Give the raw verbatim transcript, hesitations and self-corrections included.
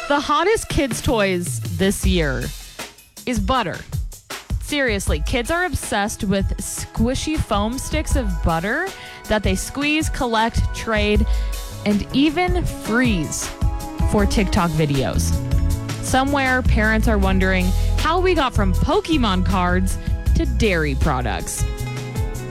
The hottest kids' toys this year is butter. Seriously, kids are obsessed with squishy foam sticks of butter that they squeeze, collect, trade, and even freeze for TikTok videos. Somewhere, parents are wondering how we got from Pokemon cards to dairy products.